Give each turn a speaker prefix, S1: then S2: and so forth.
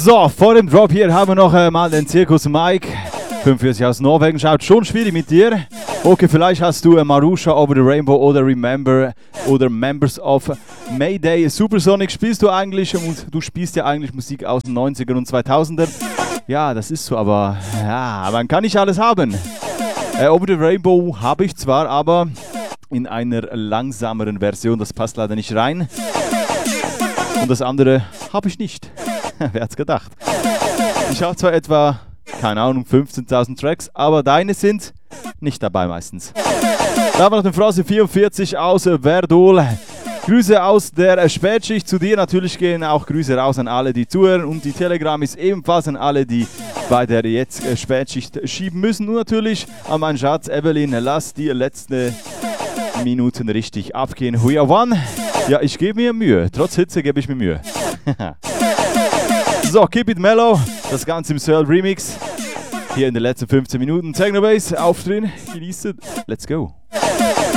S1: So, vor dem Drop hier haben wir noch mal den Zirkus Mike, 45 aus Norwegen. Schaut schon schwierig mit dir. Okay, vielleicht hast du Marusha, Over the Rainbow oder Remember oder Members of Mayday. Supersonic spielst du eigentlich und du spielst ja eigentlich Musik aus den 90er und 2000er. Ja, das ist so, aber ja, man kann nicht alles haben. Over the Rainbow habe ich zwar, aber in einer langsameren Version, das passt leider nicht rein. Und das andere habe ich nicht. Wer hat's gedacht? Ich habe zwar etwa, keine Ahnung, 15.000 Tracks, aber deine sind nicht dabei meistens. Da haben wir noch den Frose 44 aus Verdol. Grüße aus der Spätschicht. Zu dir natürlich gehen auch Grüße raus an alle, die zuhören. Und die Telegram ist ebenfalls an alle, die bei der jetzt Spätschicht schieben müssen. Und natürlich an meinen Schatz Evelyn, lass die letzten Minuten richtig abgehen. We are one. Ja, ich gebe mir Mühe. Trotz Hitze gebe ich mir Mühe. So, Keep It Mellow. Das Ganze im Searle Remix. Hier in den letzten 15 Minuten. Techno Bass, aufdrehen, genießen. Let's go.